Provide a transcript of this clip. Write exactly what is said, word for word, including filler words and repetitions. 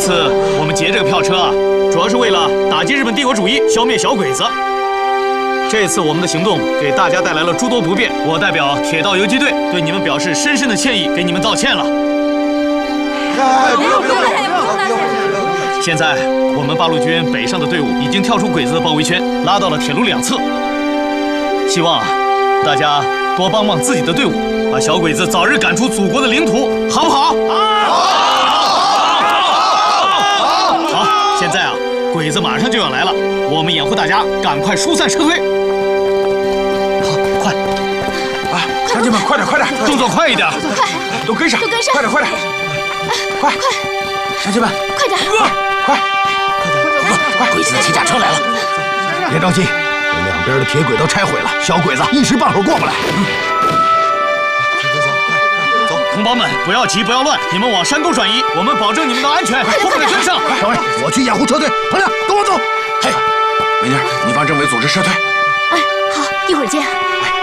次我们劫这个票车啊，主要是为了打击日本帝国主义，消灭小鬼子。这次我们的行动给大家带来了诸多不便，我代表铁道游击队对你们表示深深的歉意，给你们道歉了。 哎，不用不用不用不用！ 现在我们八路军北上的队伍已经跳出鬼子的包围圈，拉到了铁路两侧。希望大家多帮帮自己的队伍，把小鬼子早日赶出祖国的领土，好不好？好，现在啊，鬼子马上就要来了，我们掩护大家赶快疏散撤退。好，快！ 啊，乡亲们，快点快点， 动作快一点， 快， 都跟上， 都跟上， 快点快点，快快，乡亲们， 快点， 快！ 快！鬼子的铁甲车来了， 别着急，这两边的铁轨都拆毁了，小鬼子一时半会儿过不来。 同胞们，不要急，不要乱，你们往山沟转移，我们保证你们的安全，后面跟上。 小伟，我去掩护撤退。彭亮，跟我走。 嘿，美妮，你帮政委组织撤退。 哎，好，一会儿见。 哎